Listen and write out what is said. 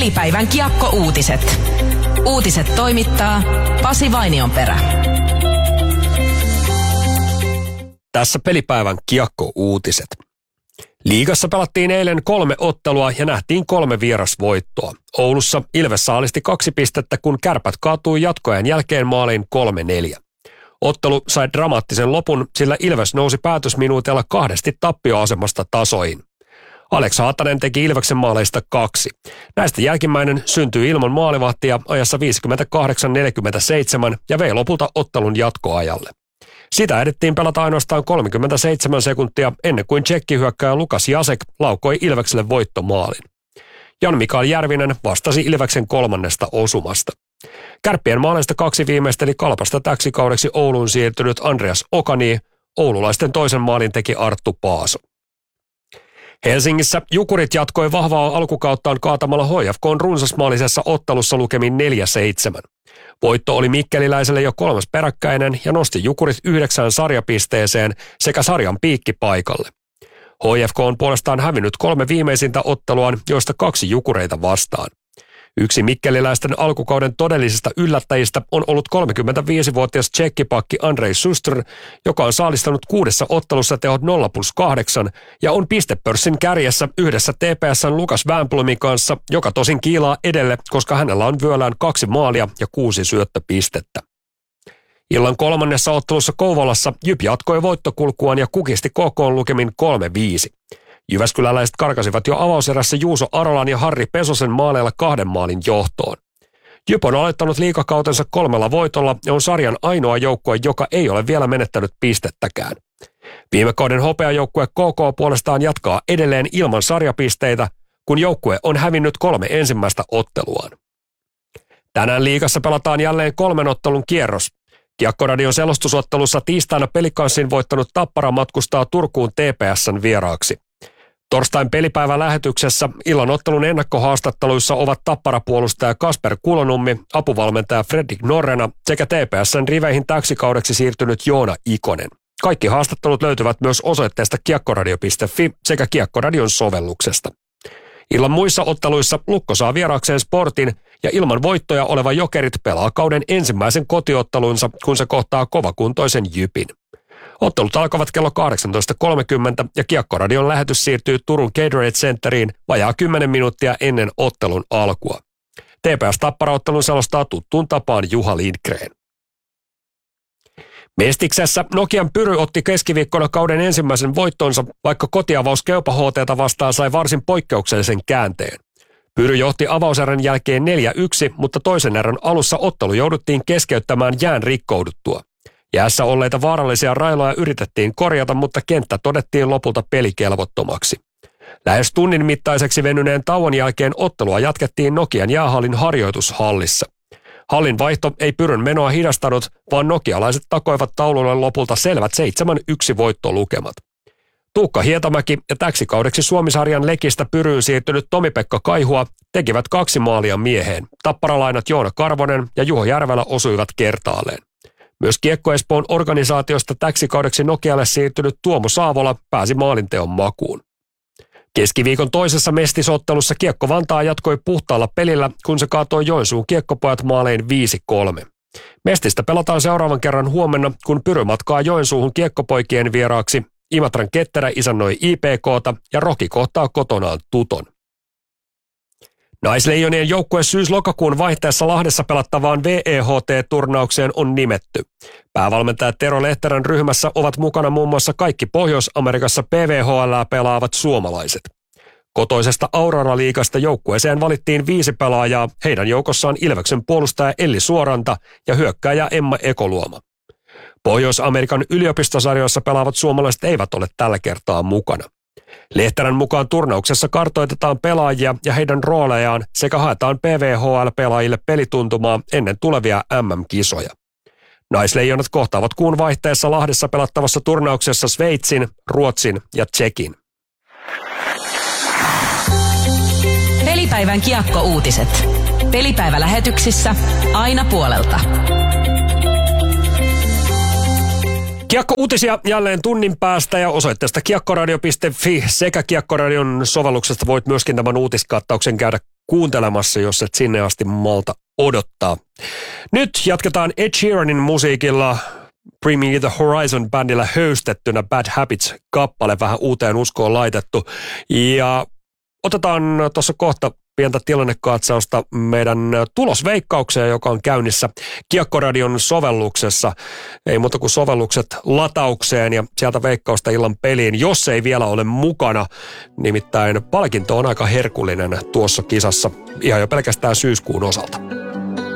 Pelipäivän Kiekko-uutiset. Uutiset toimittaa Pasi Vainionperä. Tässä Pelipäivän Kiekko-uutiset. Liigassa pelattiin eilen 3 ottelua ja nähtiin 3 vierasvoittoa. Oulussa Ilves saalisti 2 pistettä, kun Kärpät kaatui jatkoajan jälkeen maaliin 3-4. Ottelu sai dramaattisen lopun, sillä Ilves nousi päätösminuutilla 2 tappioasemasta tasoihin. Alex Haatanen teki Ilveksen maaleista 2. Näistä jälkimmäinen syntyi ilman maalivahtia ajassa 58-47 ja vei lopulta ottelun jatkoajalle. Sitä ehdittiin pelata ainoastaan 37 sekuntia ennen kuin tsekkihyökkääjä Lukas Jasek laukoi Ilvekselle voittomaalin. Jan-Mikael Järvinen vastasi Ilveksen 3. osumasta. Kärppien maaleista 2 viimeisteli Kalpasta täksi kaudeksi Ouluun siirtynyt Andreas Okani, oululaisten toisen maalin teki Arttu Paaso. Helsingissä Jukurit jatkoi vahvaa alkukauttaan kaatamalla HFK:n runsasmaalisessa ottelussa lukemin 4-7. Voitto oli mikkeliläiselle jo 3. peräkkäinen ja nosti Jukurit 9 sarjapisteeseen sekä sarjan piikkipaikalle. HFK on puolestaan hävinnyt 3 viimeisintä otteluaan, joista 2 Jukureita vastaan. Yksi mikkeliläisten alkukauden todellisista yllättäjistä on ollut 35-vuotias tsekkipakki Andrej Sustr, joka on saalistanut 6 ottelussa tehot 0+8 ja on pistepörssin kärjessä yhdessä TPS:n Lukas Wernblomin kanssa, joka tosin kiilaa edelle, koska hänellä on vyöllään 2 maalia ja 6 syöttöpistettä. Illan 3. ottelussa Kouvolassa Jyp jatkoi voittokulkuaan ja kukisti KK:n lukemin 3-5. Jyväskyläläiset karkasivat jo avauserässä Juuso Arolan ja Harri Pesosen maaleilla 2 maalin johtoon. Jyp on aloittanut liigakautensa 3 voitolla ja on sarjan ainoa joukkue, joka ei ole vielä menettänyt pistettäkään. Viime kauden hopeajoukkue KK puolestaan jatkaa edelleen ilman sarjapisteitä, kun joukkue on hävinnyt 3 ensimmäistä otteluaan. Tänään liigassa pelataan jälleen 3 ottelun kierros. Kiekkoradion selostusottelussa tiistaina Pelikanssin voittanut Tappara matkustaa Turkuun TPS:n vieraaksi. Torstain pelipäivän lähetyksessä illan ottelun ennakkohaastatteluissa ovat Tappara-puolustaja Kasper Kulonummi, apuvalmentaja Fredrik Norrena sekä TPS:n riveihin täksi kaudeksi siirtynyt Joona Ikonen. Kaikki haastattelut löytyvät myös osoitteesta kiekkoradio.fi sekä Kiekkoradion sovelluksesta. Illan muissa otteluissa Lukko saa vieraakseen Sportin ja ilman voittoja oleva Jokerit pelaa kauden ensimmäisen kotiottelunsa, kun se kohtaa kovakuntoisen Jypin. Ottelut alkavat kello 18.30 ja Kiekkoradion lähetys siirtyy Turun Gatorade Centeriin vajaa 10 minuuttia ennen ottelun alkua. TPS-Tappara-ottelun selostaa tuttuun tapaan Juha Lindgren. Mestiksessä Nokian Pyry otti keskiviikkona kauden ensimmäisen voittonsa, vaikka kotiavaus Keupa HT:ta vastaan sai varsin poikkeuksellisen käänteen. Pyry johti avauserän jälkeen 4-1, mutta toisen erän alussa ottelu jouduttiin keskeyttämään jään rikkouduttua. Jäässä olleita vaarallisia railoja yritettiin korjata, mutta kenttä todettiin lopulta pelikelvottomaksi. Lähes tunnin mittaiseksi venyneen tauon jälkeen ottelua jatkettiin Nokian jäähallin harjoitushallissa. Hallin vaihto ei Pyryn menoa hidastanut, vaan nokialaiset takoivat taululle lopulta selvät 7-1 voittolukemat. Tuukka Hietamäki ja täksi kaudeksi Suomisarjan Lekistä Pyryyn siirtynyt Tomi-Pekka Kaihua tekivät 2 maalia mieheen. Tapparalainat Joona Karvonen ja Juho Järvelä osuivat kertaalleen. Myös Kiekko Espoon organisaatiosta täksi kaudeksi Nokialle siirtynyt Tuomo Saavola pääsi maalinteon makuun. Keskiviikon toisessa mestisottelussa Kiekko Vantaa jatkoi puhtaalla pelillä, kun se kaatoi Joensuun Kiekkopojat maalein 5-3. Mestistä pelataan seuraavan kerran huomenna, kun Pyry matkaa Joensuuhun Kiekkopoikien vieraaksi. Imatran Ketterä isännoi IPK:ta ja Roki kohtaa kotonaan Tuton. Naisleijonien joukkue syys-lokakuun vaihteessa Lahdessa pelattavaan VEHT-turnaukseen on nimetty. Päävalmentaja Tero Lehterän ryhmässä ovat mukana muun muassa kaikki Pohjois-Amerikassa PVHL:ää pelaavat suomalaiset. Kotoisesta Aurora-liigasta joukkueeseen valittiin 5 pelaajaa, heidän joukossaan Ilveksen puolustaja Elli Suoranta ja hyökkääjä Emma Ekoluoma. Pohjois-Amerikan yliopistosarjoissa pelaavat suomalaiset eivät ole tällä kertaa mukana. Lehterän mukaan turnauksessa kartoitetaan pelaajia ja heidän roolejaan sekä haetaan PVHL-pelaajille pelituntumaa ennen tulevia MM-kisoja. Naisleijonat kohtaavat kuun vaihteessa Lahdessa pelattavassa turnauksessa Sveitsin, Ruotsin ja Tšekin. Pelipäivän Kiekko-uutiset. Pelipäivälähetyksissä aina puolelta. Kiekko-uutisia jälleen tunnin päästä ja osoitteesta kiekkoradio.fi sekä Kiekkoradion sovelluksesta voit myöskin tämän uutiskattauksen käydä kuuntelemassa, jos et sinne asti malta odottaa. Nyt jatketaan Ed Sheeranin musiikilla. Bring the Horizon-bändillä höystettynä Bad Habits-kappale vähän uuteen uskoon laitettu. Ja otetaan tuossa kohta pientä tilannekatsausta meidän tulosveikkaukseen, joka on käynnissä Kiekkoradion sovelluksessa. Ei muuta kuin sovellukset lataukseen ja sieltä veikkausta illan peliin, jos ei vielä ole mukana. Nimittäin palkinto on aika herkullinen tuossa kisassa ihan jo pelkästään syyskuun osalta.